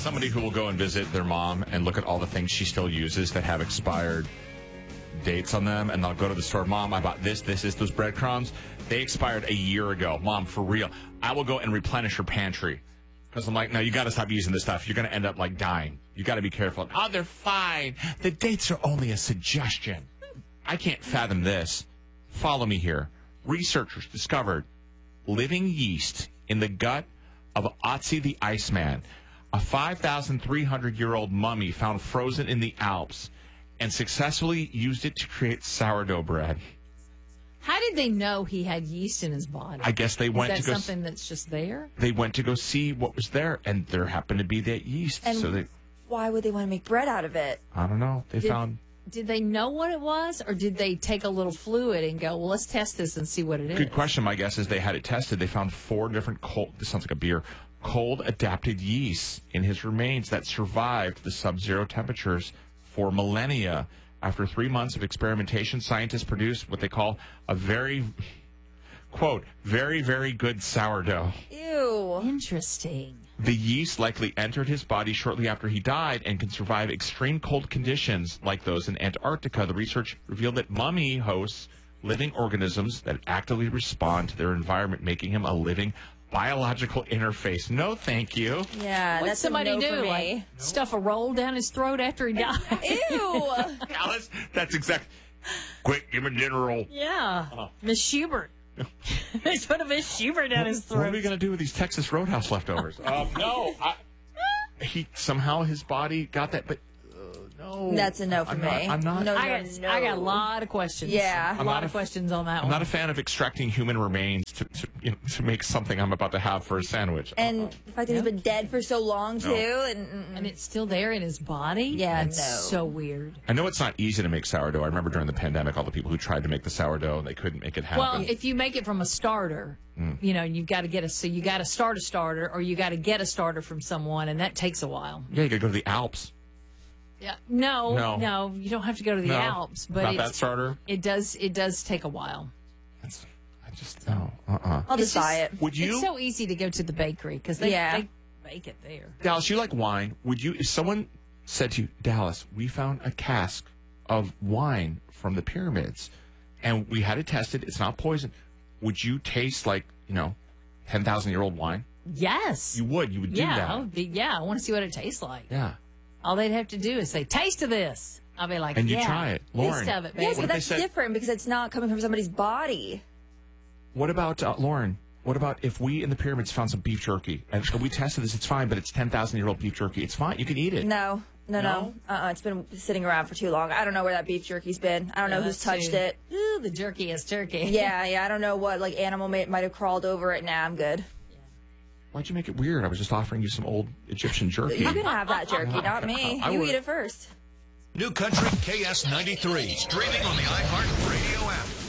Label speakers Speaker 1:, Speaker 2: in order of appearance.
Speaker 1: somebody who will go and visit their mom and look at all the things she still uses that have expired dates on them, and they'll go to the store. Mom, I bought this, those breadcrumbs. They expired a year ago. Mom, for real. I will go and replenish her pantry. Because I'm like, no, you got to stop using this stuff. You're going to end up, like, dying. You got to be careful. Oh, they're fine. The dates are only a suggestion. I can't fathom this. Follow me here. Researchers discovered living yeast in the gut of Otzi the Iceman, a 5,300-year-old mummy found frozen in the Alps, and successfully used it to create sourdough bread.
Speaker 2: How did they know he had yeast in his body?
Speaker 1: I guess they went to go...
Speaker 2: Is that something that's just there?
Speaker 1: They went to go see what was there, and there happened to be that yeast.
Speaker 3: And
Speaker 1: so they...
Speaker 3: why would they want to make bread out of it?
Speaker 1: I don't know.
Speaker 2: Did they know what it was, or did they take a little fluid and go, well, let's test this and see what it is?
Speaker 1: Good question. My guess is they had it tested. They found 4 different this sounds like a beer, cold-adapted yeasts in his remains that survived the sub-zero temperatures for millennia. After 3 months of experimentation, scientists produced what they call a very, quote, very, very good sourdough.
Speaker 3: Ew.
Speaker 2: Interesting.
Speaker 1: The yeast likely entered his body shortly after he died and can survive extreme cold conditions like those in Antarctica. The research revealed that mummy hosts living organisms that actively respond to their environment, making him a living biological interface. No, thank you.
Speaker 3: Yeah,
Speaker 2: What'd
Speaker 3: that's
Speaker 2: somebody
Speaker 3: a no
Speaker 2: do?
Speaker 3: for
Speaker 2: Like,
Speaker 3: me.
Speaker 2: stuff a roll down his throat after he died?
Speaker 3: Ew.
Speaker 1: Alice, that's exact. Quick, give me a dinner roll.
Speaker 2: Yeah. Miss Schubert. They put a Miss Schubert down his throat.
Speaker 1: What are we going to do with these Texas Roadhouse leftovers? No. Somehow his body got that, but no.
Speaker 3: That's a no for me.
Speaker 1: I'm not.
Speaker 3: No,
Speaker 2: I got a lot of questions.
Speaker 3: Yeah.
Speaker 2: A lot of questions on that
Speaker 1: I'm
Speaker 2: one.
Speaker 1: not a fan of extracting human remains to make something I'm about to have for a sandwich.
Speaker 3: And the fact that he's been dead for so long, too.
Speaker 2: And it's still there in his body?
Speaker 3: Yeah,
Speaker 2: That's
Speaker 3: no.
Speaker 2: so weird.
Speaker 1: I know it's not easy to make sourdough. I remember during the pandemic, all the people who tried to make the sourdough and they couldn't make it happen.
Speaker 2: Well, if you make it from a starter, you've got to you got to start a starter, or you got to get a starter from someone, and that takes a while.
Speaker 1: Yeah, you got to go to the Alps.
Speaker 2: Yeah, no, you don't have to go to the Alps, but
Speaker 1: not that starter.
Speaker 2: It does take a while.
Speaker 3: I'll just buy it.
Speaker 1: Would you?
Speaker 2: It's so easy to go to the bakery because they make it there.
Speaker 1: Dallas, you like wine. Would you? If someone said to you, Dallas, we found a cask of wine from the pyramids, and we had it tested. It's not poison. Would you taste like 10,000-year-old wine?
Speaker 2: Yes,
Speaker 1: you would. You would do that.
Speaker 2: I want to see what it tastes like.
Speaker 1: Yeah.
Speaker 2: All they'd have to do is say, "Taste of this." I'll be like,
Speaker 1: and you try it, Lauren.
Speaker 2: Taste of it, baby.
Speaker 3: Yes, but that's different because it's not coming from somebody's body.
Speaker 1: What about Lauren? What about if we in the pyramids found some beef jerky and we tested this? It's fine, but it's 10,000-year-old beef jerky. It's fine. You can eat it.
Speaker 3: No. It's been sitting around for too long. I don't know where that beef jerky's been. I don't know who's touched it.
Speaker 2: Ooh, the jerky is turkey.
Speaker 3: Yeah. I don't know what animal might have crawled over it. Nah, I'm good.
Speaker 1: Why'd you make it weird? I was just offering you some old Egyptian jerky.
Speaker 3: You can have that jerky, not me. You eat it first.
Speaker 4: New Country KS93, streaming on the iHeartRadio app.